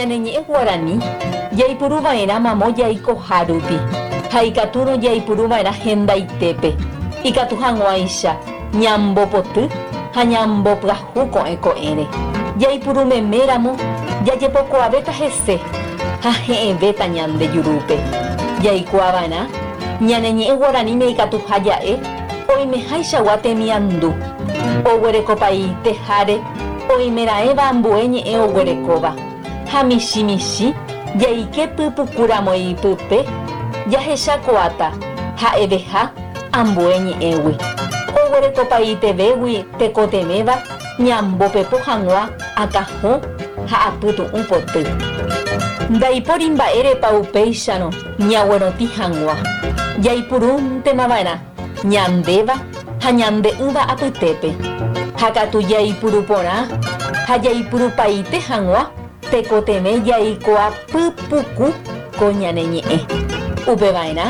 ñaneñe guarani yaipuruva'erã mamo jaiko hárupi ha ikatúrõ jaipuruva'erã hendaitépe ikatu hag̃uáicha ñambopoty ha ñambopyahu ko'ẽre jaipurumeméramo jajepokuaavéta hese ha he'ẽvéta ñande jurúpe jaikuaava'erã ñaneñe'ẽ guaraníme ikatuha ja'e oimeháichagua temiandu oguerekopaiteháre oimera'ẽva ambue ñe'ẽ oguerekóva ha michĩ jaike pypukúramo ipype jahechakuaáta ha'eveha ambue ñe'ẽgui oguerekopaitevégui tekoteméva ñambopepo hag̃ua akãhu ha apytu'ũ poty ndaipóri mba'érepa upéicharõ ñaguerõti hag̃ua jaipurúntemava'erã ñandéva ha ñande'ỹva apytépe ha katu jaipuru porã ha jaipurupaite hag̃ua tekoteme jaikoa pypuku ko ñaneñe'ẽ upeva'erã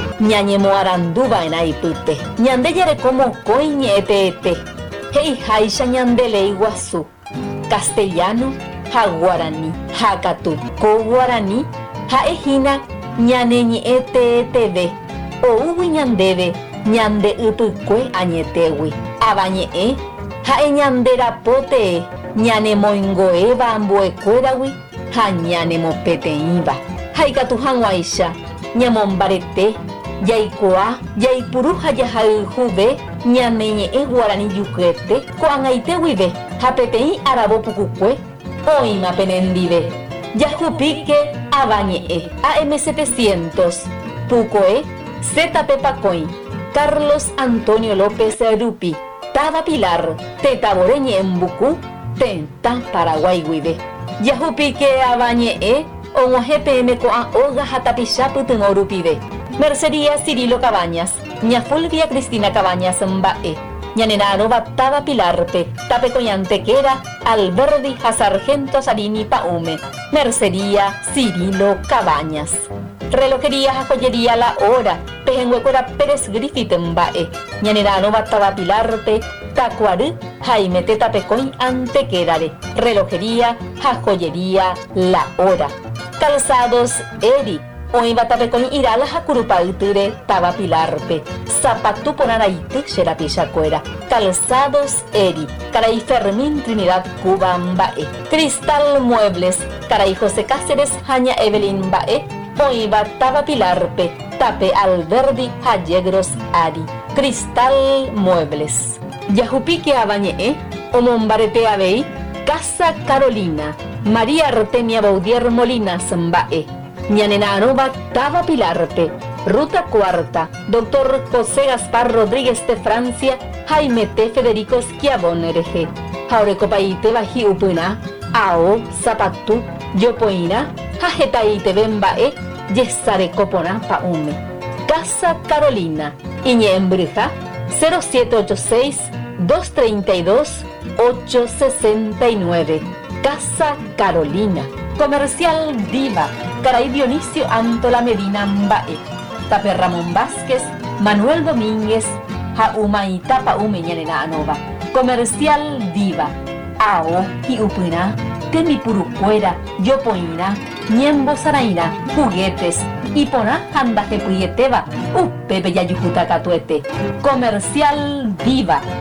ñañemoaranduva'erã ipype ñande jareko mokõi ñe'ẽteete he'iháicha ñandelei guasu castellano ha guarani ha katu ko guarani ha'ehína ñaneñe'ẽteeteve oúgui ñandéve ñande ypykue añetégui avañe'ẽ ha'e ñanderapóte ñanemoingoéva ambuekuéragui ha ñanemopeteĩva ha ikatu hag̃uáicha ñamombarete jaikuaa jaipuru ha jahayhuve ñaneñe'ẽ guarani jukyete ko'ag̃aite guive ha peteĩ aravo pukukue oĩma penendive jahupíke avañe'ẽ AM700 pukoe Z-pe pakõi Carlos Antonio López Rupi Táva Pilar tetavore ñe'ẽmbuku tëta Paraguay guive jahupíke avañe'ẽ og̃uahẽ peẽme ko'ã óga ha tapicha pytyvõ rupive Mercería Cirilo Cabañas ña Fulvia Cristina Cabañas mba'e ñanerãrõva Táva Pilarpe tapekoñantekéra Alberdi ha Sargento Sarini Paume Mercería Cirilo Cabañas Relojería ha joyería La Hora pehenguekuéra Pérez Griffith mba'e ñanerãrõva Táva Pilarpe Takuary Jaimete tapekõi antekérare Relojería ha joyería La Hora Calzados Eri oĩva tapekõi irála ha kurupa'ytýre Táva Pilarpe sapatu porãraity che rapichakuéra Calzados Eri karai Fermín Trinidad Cuba mba'e Cristal Muebles karai José Cáceres ha ña Evelyn mba'e oĩva Táva Pilarpe tape Alberdi ha Yegros Ari Cristal Muebles jahupíke avañe'ẽ omombarete avei Casa Carolina María Artemia Baudier Molinas mba'e ñanerãrõva Táva Pilarpe Ruta Cuarta Dr. José Gaspar Rodríguez de Francia Jaimete Federico Schiavon RG ha orekopaiteva hi'upyrã AO sapatu jopoĩrã ha hetaiteve mba'e jesareko porã pa'ũme Casa Carolina iñe'ẽmbyryha 0786 232 869 Casa Carolina Comercial Diva karai Dionisio Antola Medina mba'e tape Ramón Vázquez Manuel Domínguez ha umaita pa'ũme ñanerãrõva Comercial Diva AO hi'upyrã tembipurukuéra jopoĩrã ñembosarãirã juguetes iporã ha ndahepyetéva upépe jajuhúta katuete Comercial Diva